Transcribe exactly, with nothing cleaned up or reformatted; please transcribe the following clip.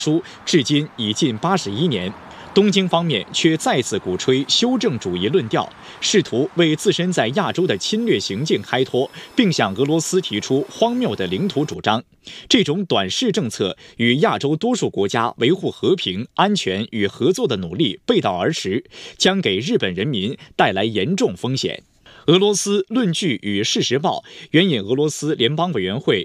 书至今已近八十一年，东京方面却再次鼓吹修正主义论调，试图为自身在亚洲的侵略行径开脱，并向俄罗斯提出荒谬的领土主张。这种短视政策与亚洲多数国家维护和平、安全与合作的努力背道而驰，将给日本人民带来严重风险。俄罗斯论据与事实报援引俄罗斯联邦委员会